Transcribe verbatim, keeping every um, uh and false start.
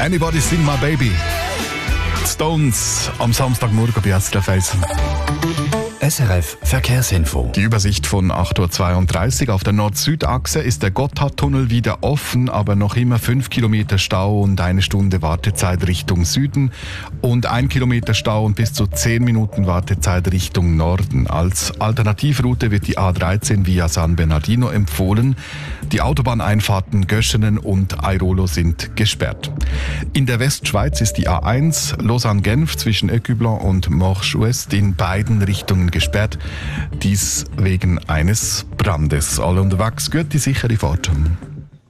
Anybody Sing My Baby. Stones am Samstagmorgen bei S R F eins. S R F Verkehrsinfo. Die Übersicht von acht Uhr zweiunddreißig. Auf der Nord-Süd-Achse ist der Gotthardtunnel wieder offen, aber noch immer fünf Kilometer Stau und eine Stunde Wartezeit Richtung Süden und ein Kilometer Stau und bis zu zehn Minuten Wartezeit Richtung Norden. Als Alternativroute wird die A dreizehn via San Bernardino empfohlen. Die Autobahneinfahrten Göschenen und Airolo sind gesperrt. In der Westschweiz ist die A eins Lausanne-Genf zwischen Écublens und Morges-Ouest in beiden Richtungen gesperrt. Dies wegen eines Brandes. Alle unterwegs, gute sichere Fahrt.